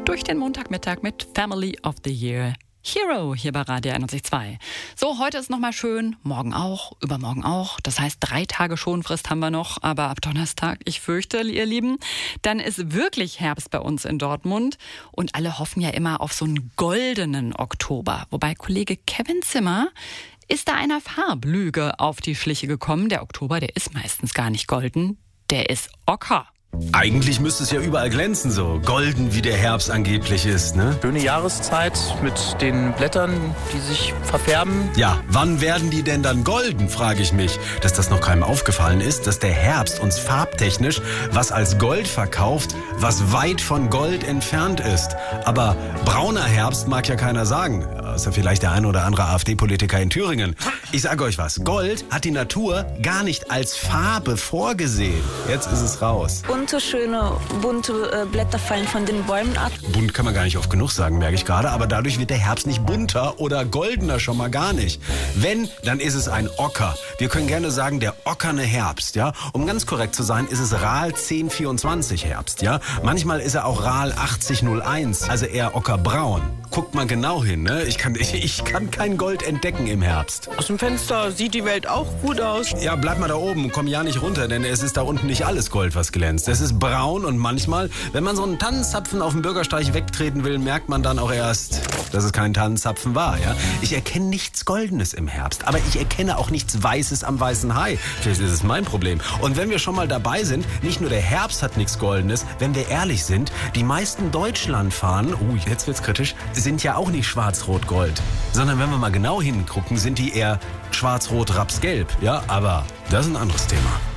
durch den Montagmittag mit Family of the Year Hero hier bei Radio 91.2. So, heute ist nochmal schön, morgen auch, übermorgen auch. Das heißt, 3 Tage Schonfrist haben wir noch, aber ab Donnerstag, ich fürchte, ihr Lieben, dann ist wirklich Herbst bei uns in Dortmund. Und alle hoffen ja immer auf so einen goldenen Oktober. Wobei Kollege Kevin Zimmer ist da einer Farblüge auf die Schliche gekommen. Der Oktober, der ist meistens gar nicht golden, der ist ocker. Eigentlich müsste es ja überall glänzen, so golden wie der Herbst angeblich ist, ne? Schöne Jahreszeit mit den Blättern, die sich verfärben. Ja, wann werden die denn dann golden, frage ich mich. Dass das noch keinem aufgefallen ist, dass der Herbst uns farbtechnisch was als Gold verkauft, was weit von Gold entfernt ist. Aber brauner Herbst mag ja keiner sagen, außer vielleicht der ein oder andere AfD-Politiker in Thüringen. Ich sage euch was, Gold hat die Natur gar nicht als Farbe vorgesehen. Jetzt ist es raus. Schöne, bunte Blätter fallen von den Bäumen ab. Bunt kann man gar nicht oft genug sagen, merke ich gerade. Aber dadurch wird der Herbst nicht bunter oder goldener, schon mal gar nicht. Wenn, dann ist es ein Ocker. Wir können gerne sagen, der ockerne Herbst, ja. Um ganz korrekt zu sein, ist es RAL 1024 Herbst, ja. Manchmal ist er auch RAL 8001, also eher ockerbraun. Guckt mal genau hin, ne? Ich kann kein Gold entdecken im Herbst. Aus dem Fenster sieht die Welt auch gut aus. Ja, bleib mal da oben, komm ja nicht runter, denn es ist da unten nicht alles Gold, was glänzt. Es ist braun und manchmal, wenn man so einen Tannenzapfen auf dem Bürgersteig wegtreten will, merkt man dann auch erst, dass es kein Tannenzapfen war, ja. Ich erkenne nichts Goldenes im Herbst, aber ich erkenne auch nichts Weißes am weißen Hai. Vielleicht ist es mein Problem. Und wenn wir schon mal dabei sind, nicht nur der Herbst hat nichts Goldenes, wenn wir ehrlich sind, die meisten Deutschlandfahnen, jetzt wird's kritisch, sind ja auch nicht schwarz-rot-gold, sondern wenn wir mal genau hingucken, sind die eher schwarz-rot-raps-gelb, ja, aber das ist ein anderes Thema.